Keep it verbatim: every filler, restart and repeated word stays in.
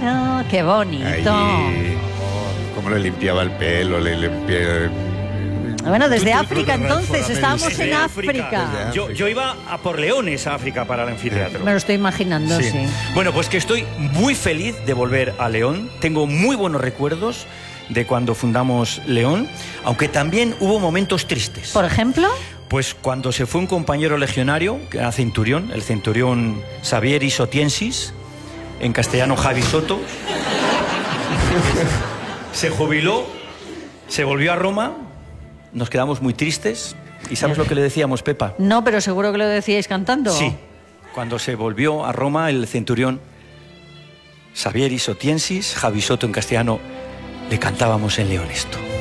claro, qué bonito. Ahí, cómo le limpiaba el pelo, le limpiaba... Bueno, desde Tú, tú, África tú, tú, entonces, tú, estábamos desde en África. África. Yo, yo iba a por leones a África para el anfiteatro. Me lo estoy imaginando, sí. Sí. Bueno, pues que estoy muy feliz de volver a León. Tengo muy buenos recuerdos de cuando fundamos León, aunque también hubo momentos tristes. ¿Por ejemplo? Pues cuando se fue un compañero legionario, que era centurión, el centurión Xavier Sotiensis, en castellano Javi Soto, se jubiló, se volvió a Roma, nos quedamos muy tristes. ¿Y sabes lo que le decíamos, Pepa? No, pero seguro que lo decíais cantando. Sí, cuando se volvió a Roma el centurión Xavier Sotiensis, Javi Soto en castellano, le cantábamos en León esto.